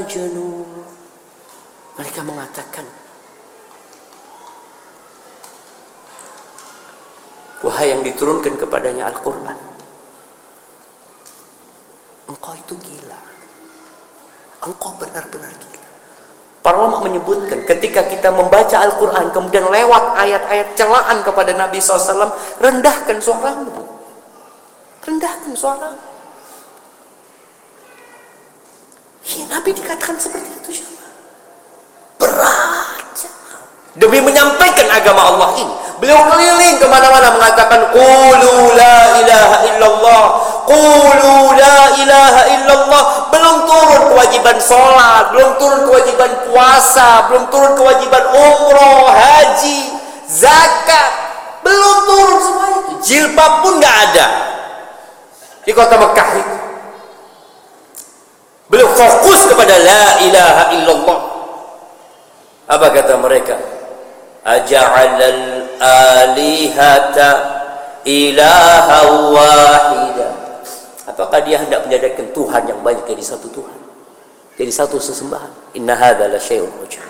jenuh. Mereka mengatakan, wahai yang diturunkan kepadanya Al-Quran, engkau itu gila. Engkau benar-benar gila. Para ulama menyebutkan ketika kita membaca Al-Quran kemudian lewat ayat-ayat celaan kepada Nabi SAW, rendahkan suaramu. Rendahkan suaramu. Ya, Nabi dikatakan seperti itu. Berat. Demi menyampaikan agama Allah ini, beliau keliling kemana-mana mengatakan qulu la ilaha illallah, qulu la ilaha illallah. Belum turun kewajiban sholat, belum turun kewajiban puasa, belum turun kewajiban umroh, haji, zakat, belum turun semua itu. Jilbab pun nggak ada di kota Mekah itu. Beliau fokus kepada la ilaha illallah. Apa kata mereka? Aja'alal alihata ilaha wahida. Apakah dia hendak menjadikan Tuhan yang banyak jadi satu Tuhan, jadi satu sesembahan? Inna hadza la syai'un ujab.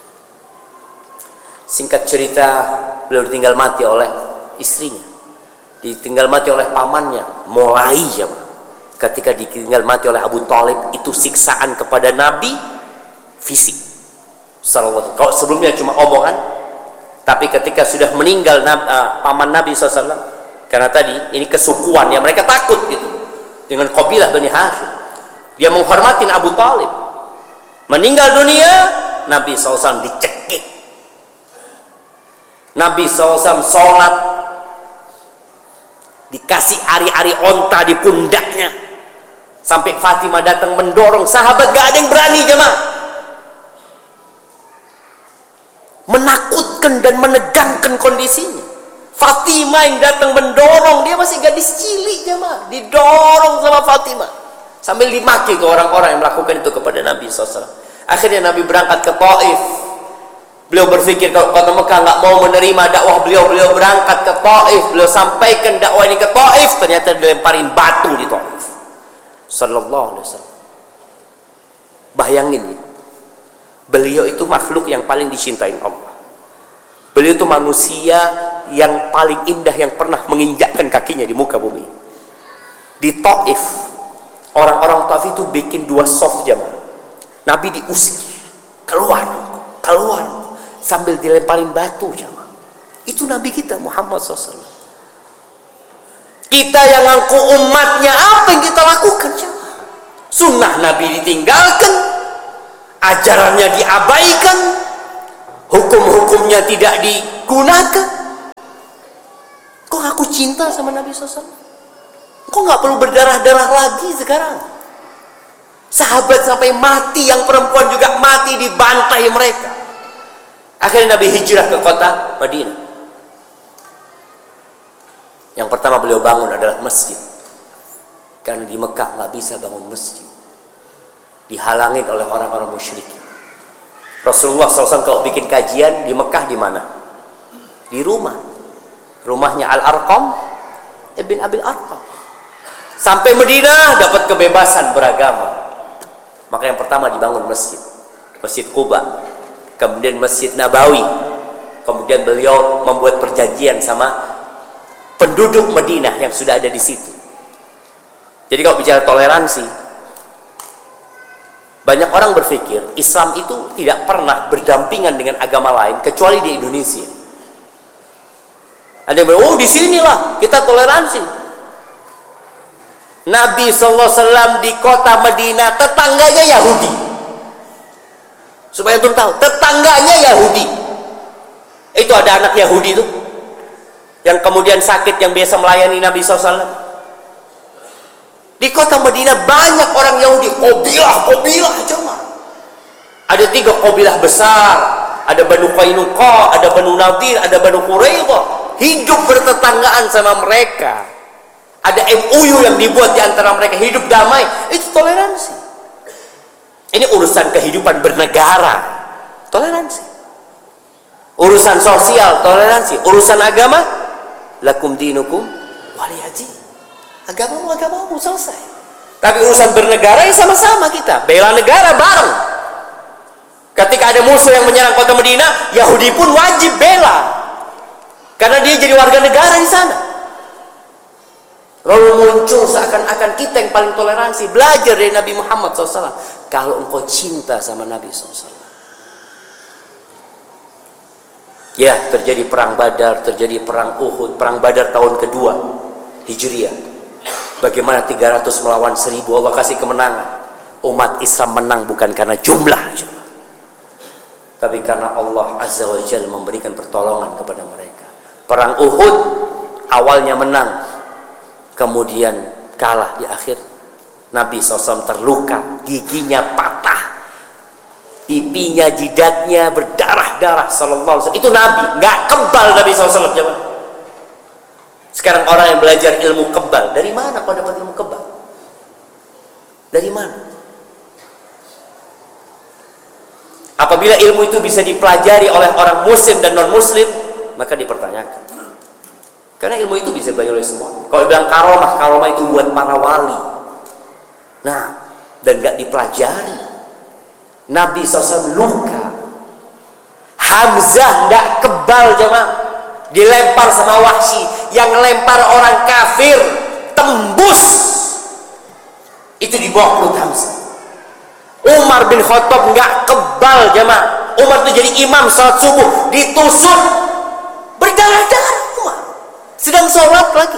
Singkat cerita, beliau ditinggal mati oleh istrinya, ditinggal mati oleh pamannya. Mulai ketika ditinggal mati oleh Abu Thalib, itu siksaan kepada Nabi fisik. Kalau sebelumnya cuma omongan, tapi ketika sudah meninggal paman Nabi SAW, karena tadi ini kesukuan yang mereka takut gitu dengan kabilah Bani Hashim, dia menghormatin Abu Thalib. Meninggal dunia, Nabi SAW dicekik. Nabi SAW sholat, dikasih ari-ari onta di pundaknya, sampai Fatimah datang mendorong. Sahabat gak ada yang berani jemaah. Menakutkan dan menegangkan kondisinya. Fatimah yang datang mendorong, dia masih gadis cilik jemaah, didorong sama Fatimah sambil dimaki ke orang-orang yang melakukan itu kepada Nabi SAW. Akhirnya Nabi berangkat ke Taif. Beliau berpikir kalau kota Mekah nggak mau menerima dakwah beliau, beliau berangkat ke Taif. Beliau sampaikan dakwah ini ke Taif, ternyata dilemparin batu di Taif. Sallallahu alaihi wasallam. Bayangin ya, beliau itu makhluk yang paling dicintai Allah. Beliau itu manusia yang paling indah yang pernah menginjakkan kakinya di muka bumi. Di Taif, orang-orang Taif itu bikin 2 soft jamaah. Nabi diusir, keluar, sambil dilemparin batu jamaah. Itu Nabi kita Muhammad SAW. Kita yang ngaku umatnya, apa yang kita lakukan jamaah? Sunnah Nabi ditinggalkan, ajarannya diabaikan, hukum-hukumnya tidak digunakan. Kok aku cinta sama Nabi SAW? Kok nggak perlu berdarah-darah lagi sekarang? Sahabat sampai mati, yang perempuan juga mati, dibantai mereka. Akhirnya Nabi hijrah ke kota Madinah. Yang pertama beliau bangun adalah masjid, karena di Mekah nggak bisa bangun masjid, dihalangi oleh orang-orang musyrik. Rasulullah SAW kalau bikin kajian di Mekah di mana? Di rumahnya Al-Arqam ibn Abil Arqam. Sampai Madinah dapat kebebasan beragama. Maka yang pertama dibangun masjid, Masjid Quba, kemudian Masjid Nabawi. Kemudian beliau membuat perjanjian sama penduduk Madinah yang sudah ada di situ. Jadi kalau bicara toleransi, banyak orang berpikir Islam itu tidak pernah berdampingan dengan agama lain kecuali di Indonesia. Ada yang bilang, oh di sinilah kita toleransi. Nabi SAW di kota Madinah tetangganya Yahudi. Supaya antum tahu, tetangganya Yahudi. Itu ada anak Yahudi itu yang kemudian sakit, yang biasa melayani Nabi SAW. Di kota Madinah banyak orang Yahudi, kobilah cuma. Ada 3 kobilah besar, ada Banu Qainuqa, ada Banu Nadir, ada Banu Quraidah. Hidup bertetanggaan sama mereka. Ada MOU yang dibuat di antara mereka, hidup damai. Itu toleransi. Ini urusan kehidupan bernegara, toleransi. Urusan sosial, toleransi. Urusan agama, lakum dinukum waliyadin. Agamamu selesai. Tapi urusan bernegara ya sama-sama kita, bela negara bareng. Ketika ada musuh yang menyerang kota Madinah, Yahudi pun wajib bela, karena dia jadi warga negara di sana. Lalu muncul seakan-akan kita yang paling toleransi. Belajar dari Nabi Muhammad SAW. Kalau engkau cinta sama Nabi SAW. Ya, terjadi perang Badar, terjadi perang Uhud. Perang Badar tahun kedua Hijriah. Bagaimana 300 melawan 1000, Allah kasih kemenangan. Umat Islam menang bukan karena jumlah, tapi karena Allah Azza wa Jalla memberikan pertolongan kepada mereka. Perang Uhud awalnya menang, kemudian kalah di akhir. Nabi SAW terluka, giginya patah, pipinya, jidatnya berdarah-darah. Sallallahu alaihi wasallam. Itu Nabi, nggak kebal Nabi SAW. Sekarang orang yang belajar ilmu kebal, dari mana kau dapat ilmu kebal? Dari mana? Apabila ilmu itu bisa dipelajari oleh orang muslim dan non muslim, maka dipertanyakan. Karena ilmu itu bisa dipelajari oleh semua. Kalau bilang karomah, karomah itu buat para wali. Nah, dan gak dipelajari. Nabi SAW luka. Hamzah gak kebal jemaah, dilempar sama Wahsy, yang lempar orang kafir tembus, itu di bawah perut Hamzah. Umar bin Khattab nggak kebal jemaah. Umar itu jadi imam salat subuh, ditusuk berdarah-darah Umar, sedang sholat lagi.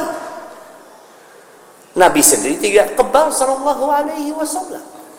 Nabi sendiri tidak kebal sallallahu alaihi wasallam.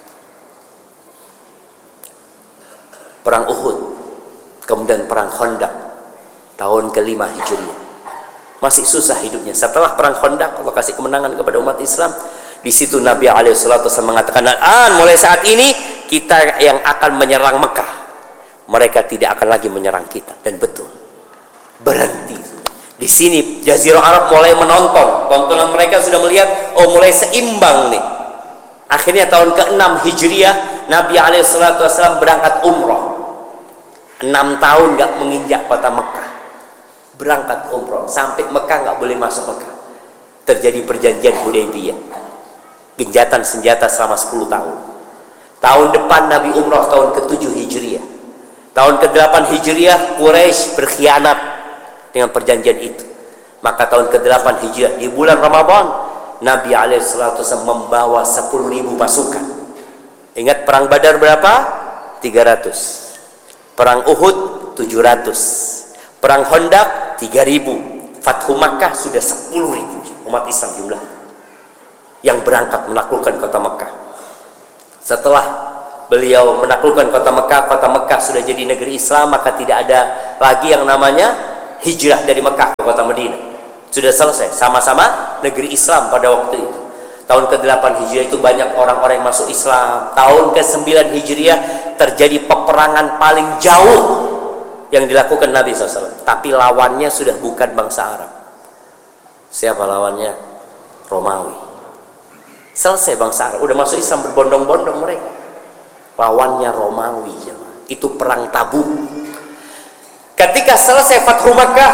Perang Uhud, kemudian perang Khandaq tahun ke-5 Hijriah. Masih susah hidupnya. Setelah perang Khandaq, Allah kasih kemenangan kepada umat Islam. Di situ Nabi SAW mengatakan, mulai saat ini kita yang akan menyerang Mekah. Mereka tidak akan lagi menyerang kita. Dan betul, berhenti. Di sini Jazirah Arab mulai menonton. Tontonan mereka sudah melihat, oh mulai seimbang nih. Akhirnya tahun ke-6 Hijriah, Nabi SAW berangkat umroh. 6 tahun gak menginjak kota Mekah, berangkat umroh. Sampai Mekah gak boleh masuk Mekah. Terjadi perjanjian Hudaybiyah, genjatan senjata selama 10 tahun. Tahun depan Nabi umroh tahun ke-7 Hijriah. Tahun ke-8 Hijriah Quraisy berkhianat dengan perjanjian itu. Maka tahun ke-8 Hijriah di bulan Ramadan, Nabi SAW membawa 10.000 pasukan. Ingat perang Badar berapa? 300. Perang Uhud 700. Perang Khandaq 3.000. Fathu Makkah sudah 10.000 umat Islam jumlah yang berangkat menaklukkan kota Mekah. Setelah beliau menaklukkan kota Mekah sudah jadi negeri Islam, maka tidak ada lagi yang namanya hijrah dari Mekah ke kota Madinah. Sudah selesai, sama-sama negeri Islam pada waktu itu. Tahun ke-8 Hijriah itu banyak orang-orang yang masuk Islam. Tahun ke-9 Hijriah terjadi peperangan paling jauh yang dilakukan Nabi SAW. Tapi lawannya sudah bukan bangsa Arab. Siapa lawannya? Romawi. Selesai bangsa Arab, udah masuk Islam berbondong-bondong mereka. Lawannya Romawi. Itu perang Tabuk. Ketika selesai Fathu Makkah,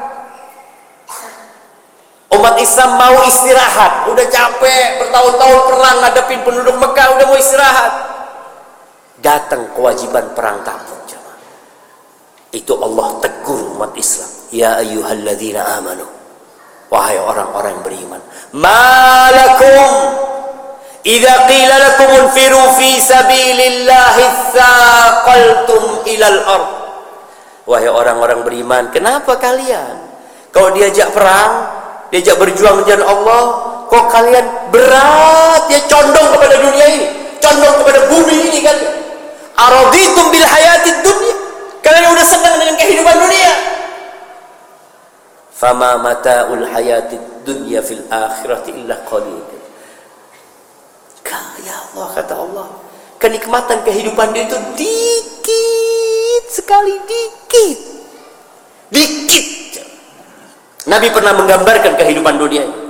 umat Islam mau istirahat, udah capek bertahun-tahun perang ngadepin penduduk Mekah, udah mau istirahat. Datang kewajiban perang Tabuk. Itu Allah tegur umat Islam. Ya ayyuhalladzina amanu, wahai orang-orang yang beriman, malakum idza qila lakum unfiru fi sabilillahi tsaqaltum ilal ardh. Wahai orang-orang beriman, kenapa kalian kalau diajak perang, diajak berjuang di jalan Allah, kok kalian berat ya, condong kepada dunia ini, condong kepada bumi ini kan? Araditum bil hayatid dunya, kalian udah senang dengan kehidupan dunia. Fama mata'ul hayatid dunya fil akhirati illa qalil. Ya Allah, kata Allah, kenikmatan kehidupan dia itu dikit sekali, dikit. Nabi pernah menggambarkan kehidupan dunia ini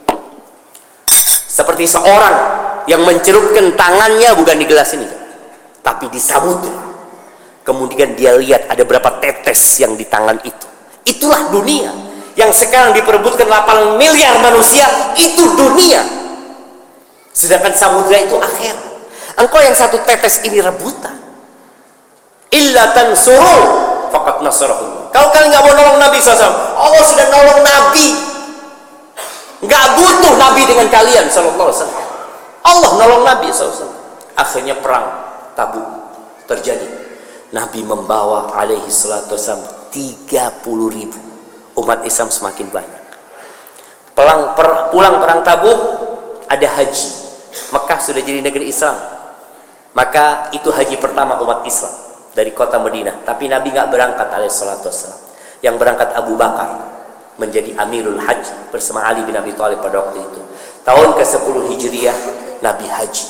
seperti seorang yang mencelupkan tangannya bukan di gelas ini, tapi di samudra. Kemudian dia lihat ada berapa tetes yang di tangan itu. Itulah dunia yang sekarang diperebutkan 8 miliar manusia. Itu dunia. Sedangkan samudra itu akhirat. Engkau yang satu tetes ini rebutan. Illa tansuru faqad nasarahu. Kalau kalian nggak mau nolong Nabi SAW, Allah sudah nolong Nabi. Nggak butuh Nabi dengan kalian sallallahu alaihi wasallam. Allah nolong Nabi SAW. Akhirnya perang Tabuk terjadi. Nabi membawa alaihi salatu wasallam 30.000. Umat Islam semakin banyak. Pulang perang Tabuk, ada haji. Mekah sudah jadi negeri Islam. Maka itu haji pertama umat Islam dari kota Madinah. Tapi Nabi nggak berangkat alaihi salatu wasallam. Yang berangkat Abu Bakar menjadi Amirul Hajj bersama Ali bin Abi Thalib pada waktu itu. Tahun ke-10 Hijriah Nabi haji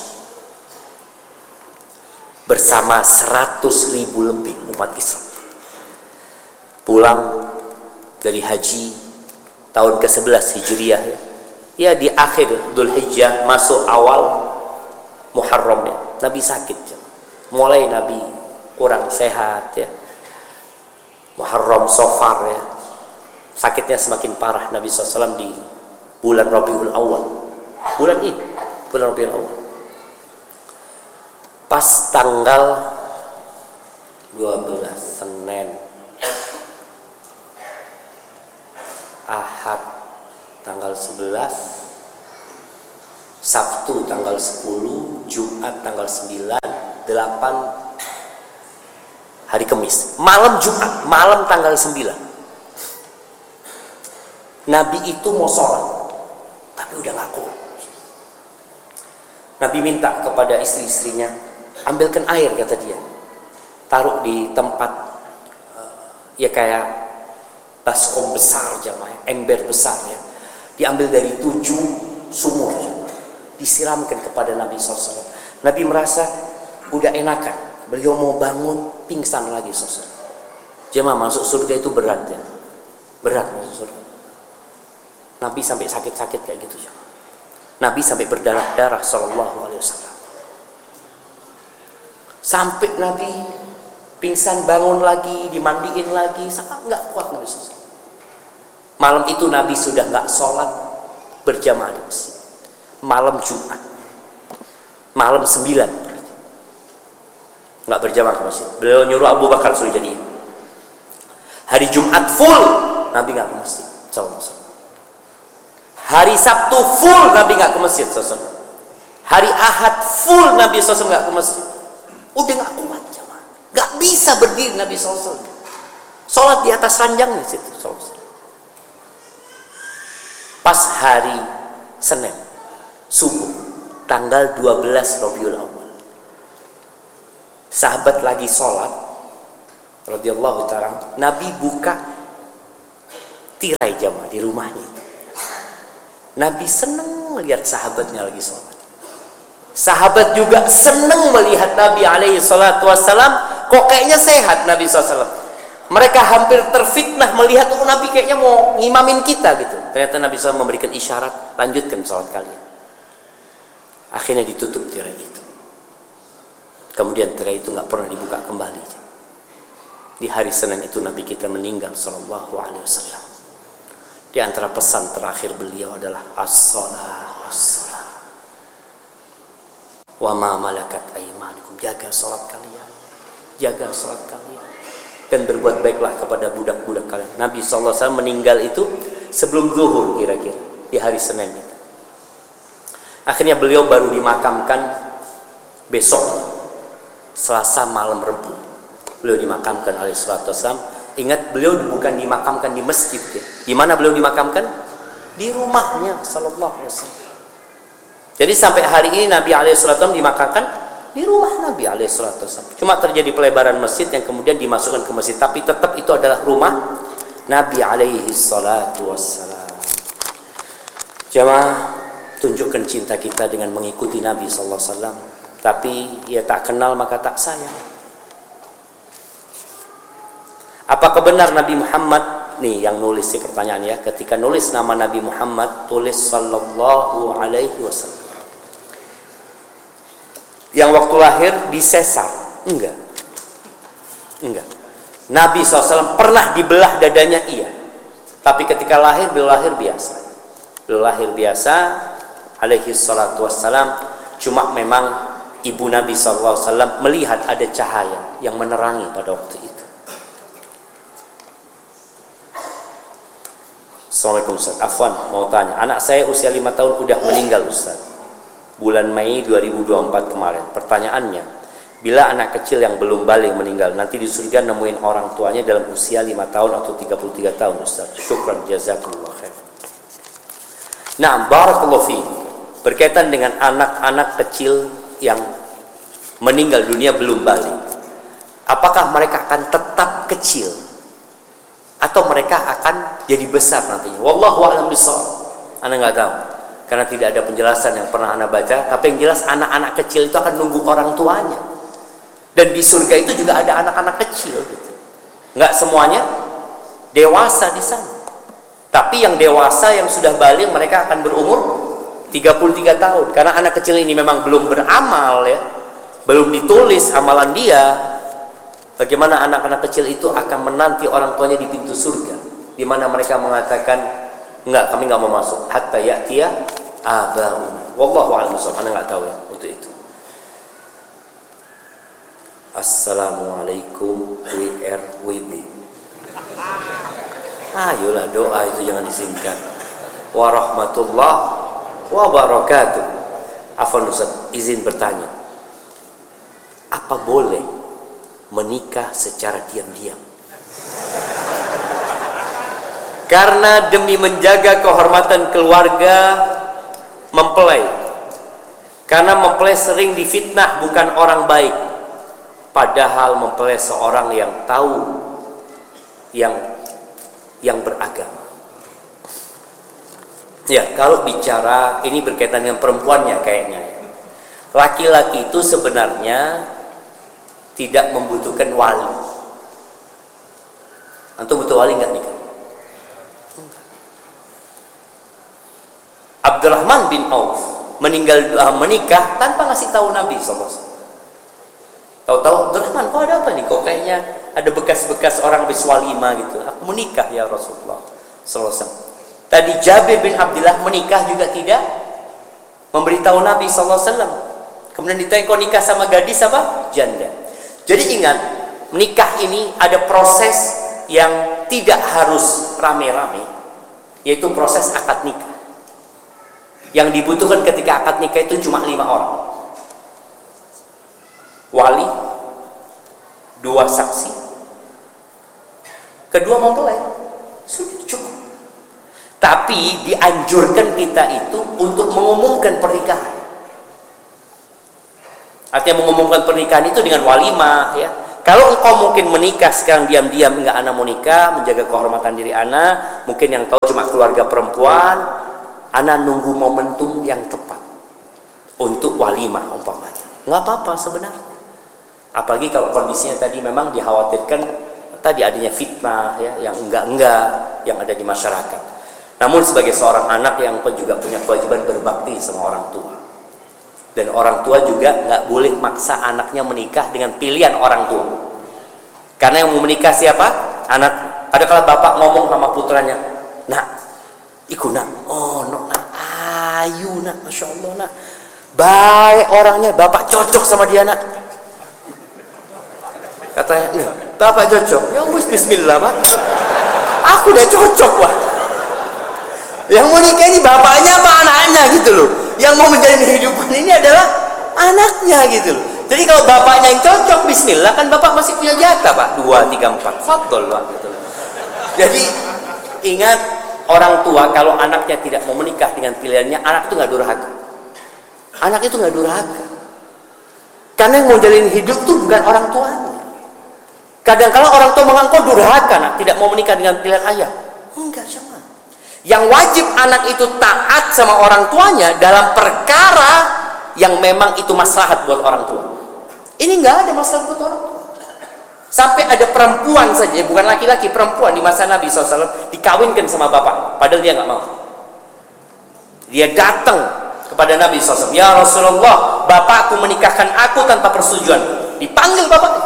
bersama 100.000 lebih umat Islam. Pulang dari haji tahun ke-11 Hijriah ya di akhir Dzul Hijjah masuk awal Muharram ya. Nabi sakit ya. Mulai Nabi kurang sehat ya. Muharram, Safar ya. Sakitnya semakin parah Nabi SAW di bulan Rabiul Awal. Bulan ini, bulan Rabiul Awal. Pas tanggal 12 Senin, Ahad tanggal 11, Sabtu tanggal 10, Jumat tanggal 9, 8 hari Kamis, malam Jumat, malam tanggal 9. Nabi itu mau sholat, tapi udah gak kuat. Nabi minta kepada istri-istrinya, ambilkan air, kata dia, taruh di tempat ya kayak baskom besar jamaah, ember besar ya, diambil dari 7 sumur, disiramkan kepada Nabi SAW. Nabi merasa udah enakan. Beliau mau bangun, pingsan lagi sosok. Jemaah, masuk surga itu berat ya. Berat masuk surga. Nabi sampai sakit-sakit kayak gitu. Nabi sampai berdarah-darah sallallahu alaihi wasallam. Sampai Nabi pingsan, bangun lagi, dimandiin lagi, sangat nggak kuat Nabi SAW. Malam itu Nabi sudah nggak sholat berjamaah di masjid. Malam Jumat. Malam 9. Nggak berjamaah ke masjid. Beliau nyuruh Abu Bakar suruh jadi. Hari Jumat full Nabi nggak ke masjid. Hari Sabtu full Nabi nggak ke masjid. Hari Ahad full Nabi SAW nggak ke masjid. Udah nggak kuat jamaah. Nggak bisa berdiri Nabi SAW. Sholat di atas ranjangnya situ. Pas hari Senin subuh tanggal 12 Rabiul Awal, sahabat lagi sholat radhiyallahu ta'ala, Nabi buka tirai jamaah di rumahnya. Nabi senang melihat sahabatnya lagi sholat. Sahabat juga senang melihat Nabi alaihi salatu wassalam, kok kayaknya sehat Nabi SAW. Mereka hampir terfitnah melihat, oh Nabi kayaknya mau ngimamin kita gitu. Ternyata Nabi SAW memberikan isyarat, lanjutkan sholat kalian. Akhirnya ditutup tirai itu. Kemudian tirai itu nggak pernah dibuka kembali. Di hari Senin itu Nabi kita meninggal sallallahu alaihi wasallam. Di antara pesan terakhir beliau adalah as-shalah, as-shalah. Wa ma malakat aymanukum, jaga salat kalian. Jaga salat kalian. Dan berbuat baiklah kepada budak-budak kalian. Nabi sallallahu alaihi wasallam meninggal itu sebelum zuhur kira-kira di hari Senin itu. Akhirnya beliau baru dimakamkan besok Selasa malam Rebu. Beliau dimakamkan alaihi salatu wasallam. Ingat, beliau bukan dimakamkan di masjid ya. Di mana beliau dimakamkan? Di rumahnya sallallahu alaihi wasallam. Jadi sampai hari ini Nabi alaihi salatu wasallam dimakamkan di rumah Nabi alaihi salatu wasallam. Cuma terjadi pelebaran masjid yang kemudian dimasukkan ke masjid, tapi tetap itu adalah rumah Nabi alaihi salatu wasallam. Jamaah, tunjukkan cinta kita dengan mengikuti Nabi sallallahu alaihi wasallam. Tapi ya tak kenal maka tak sayang. Apakah benar Nabi Muhammad, nih yang nulis sih pertanyaannya, ketika nulis nama Nabi Muhammad tulis sallallahu alaihi wasallam. Yang waktu lahir disesar? Enggak. Enggak. Nabi SAW pernah dibelah dadanya, iya. Tapi ketika lahir, beliau lahir biasa. Beliau lahir biasa, alaihi salatu wassalam. Cuma memang ibu Nabi SAW melihat ada cahaya yang menerangi pada waktu itu. Assalamualaikum Ustaz. Afwan, mau tanya, anak saya usia 5 tahun udah meninggal Ustaz, bulan Mei 2024 kemarin. Pertanyaannya, bila anak kecil yang belum balik meninggal, nanti di surga nemuin orang tuanya dalam usia 5 tahun atau 33 tahun Ustaz? Syukran, jazakumullah khair. Nah, barakallahu fi. Berkaitan dengan anak-anak kecil yang meninggal dunia belum balik, apakah mereka akan tetap kecil atau mereka akan jadi besar nantinya? Wallahu a'lam bishawab. Ana nggak tahu, karena tidak ada penjelasan yang pernah ana baca. Tapi yang jelas anak-anak kecil itu akan nunggu orang tuanya. Dan di surga itu juga ada anak-anak kecil gitu. Nggak semuanya dewasa di sana. Tapi yang dewasa yang sudah balik mereka akan berumur 33 tahun. Karena anak kecil ini memang belum beramal ya, belum ditulis amalan dia. Bagaimana anak-anak kecil itu akan menanti orang tuanya di pintu surga, di mana mereka mengatakan, enggak, kami enggak mau masuk hatta ya'tiya abauna. Wallahu a'lam bishawab. Anda enggak tahu ya untuk itu. Assalamualaikum WRWB. Ayolah, doa itu jangan disingkat. Warahmatullahi wabarakatuh. Afwan Ustaz, izin bertanya, apa boleh menikah secara diam-diam? Karena demi menjaga kehormatan keluarga mempelai, karena mempelai sering difitnah bukan orang baik, padahal mempelai seorang yang tahu, yang beragama. Ya, kalau bicara ini berkaitan dengan perempuannya kayaknya. Laki-laki itu sebenarnya tidak membutuhkan wali. Antum butuh wali nggak nikah? Abdurrahman bin Auf menikah tanpa ngasih tahu Nabi SAW. Tahu-tahu Abdurrahman, kok ada apa nih? Kok kayaknya ada bekas-bekas orang habis walimah gitu. Aku menikah ya Rasulullah SAW. Tadi Jabir bin Abdullah menikah juga tidak memberitahu Nabi SAW. Kemudian ditanya, kau nikah sama gadis apa? Janda. Jadi ingat, menikah ini ada proses yang tidak harus rame-rame, yaitu proses akad nikah. Yang dibutuhkan ketika akad nikah itu cuma 5 orang. Wali, 2 saksi, kedua mempelai. Sudah cukup. Tapi dianjurkan kita itu untuk mengumumkan pernikahan. Artinya mengumumkan pernikahan itu dengan walimah ya. Kalau engkau mungkin menikah sekarang diam-diam, enggak ana mau nikah, menjaga kehormatan diri ana, mungkin yang tahu cuma keluarga perempuan, ana nunggu momentum yang tepat untuk walimah umpamanya. Enggak apa-apa sebenarnya. Apalagi kalau kondisinya tadi memang dikhawatirkan tadi adanya fitnah ya, yang enggak yang ada di masyarakat. Namun sebagai seorang anak yang juga punya kewajiban berbakti sama orang tua, dan orang tua juga nggak boleh maksa anaknya menikah dengan pilihan orang tua. Karena yang mau menikah siapa? Anak. Ada kala bapak ngomong sama putranya, nak, iku nak, oh no nak, ayu nak, masya Allah nak, baik orangnya, bapak cocok sama dia nak. Katanya, nah, bapak cocok, ya wis bismillah pak, aku udah cocok wah. Yang mau nikah ini bapaknya apa anaknya gitu loh. Yang mau menjalin kehidupan ini adalah anaknya gitu loh. Jadi kalau bapaknya yang cocok, bismillah, kan bapak masih punya jatah pak, 2, 3, 4, fadol pak gitu loh. Jadi ingat, orang tua kalau anaknya tidak mau menikah dengan pilihannya, anak itu nggak durhaka. Anak itu nggak durhaka. Karena yang mau jalin hidup itu bukan orang tuanya. Kadang-kadang orang tua mengaku durhaka, nak, tidak mau menikah dengan pilihan ayah. Enggak, sama. Yang wajib anak itu taat sama orang tuanya dalam perkara yang memang itu maslahat buat orang tua. Ini nggak ada maslahat buat orang tua. Sampai ada perempuan saja, bukan laki-laki, perempuan di masa Nabi SAW dikawinkan sama bapak, padahal dia nggak mau. Dia datang kepada Nabi SAW, ya Rasulullah, bapakku menikahkan aku tanpa persetujuan. Dipanggil bapaknya.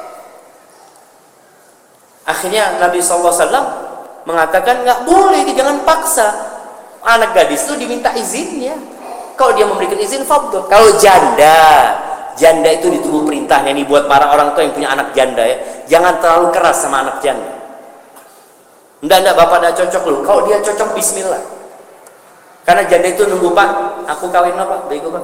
Akhirnya Nabi SAW mengatakan nggak boleh, jangan paksa. Anak gadis itu diminta izinnya. Kalau dia memberikan izin, fadl. Kalau janda itu ditunggu perintahnya nih buat para orang tua yang punya anak janda ya. Jangan terlalu keras sama anak janda. Enggak bapak enggak cocok lu. Kalau dia cocok, bismillah. Karena janda itu nunggu, Pak, aku kawin lo, Pak. Bego, Pak.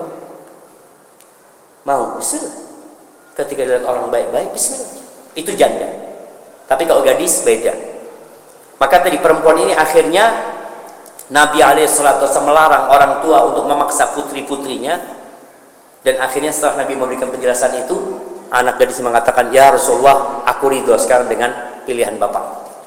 Mau, bismillah. Ketika dilihat orang baik-baik, bismillah. Itu janda. Tapi kalau gadis, beda. Maka tadi perempuan ini akhirnya Nabi SAW melarang orang tua untuk memaksa putri-putrinya. Dan akhirnya setelah Nabi memberikan penjelasan itu, anak gadis mengatakan, ya Rasulullah, aku ridho sekarang dengan pilihan bapak.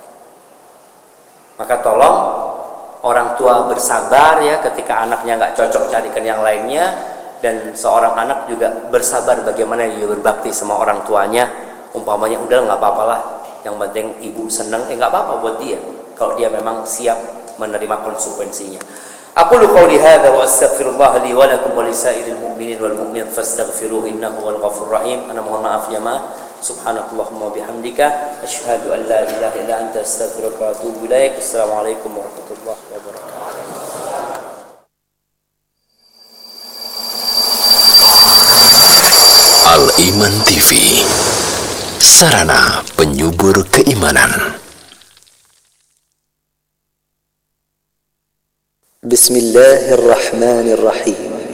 Maka tolong orang tua bersabar ya ketika anaknya nggak cocok carikan yang lainnya. Dan seorang anak juga bersabar bagaimana dia berbakti sama orang tuanya. Umpamanya udah nggak apa-apalah, yang penting ibu seneng, nggak apa-apa buat dia kalau dia memang siap menerima konsekuensinya. Aku qouli hadza wa astaghfirullah li wa lakum wa lisairil mu'minin wal mu'minat fastaghfiruhu innahu wal ghafurur rahim. Ana mohon maaf jemaah. Subhanakallahumma bihamdika asyhadu an la ilaha illa anta astaghfiruka wa atubu ilaik. Assalamualaikum warahmatullahi wabarakatuh. Al-Iman TV, sarana penyubur keimanan. Bismillahirrahmanirrahim.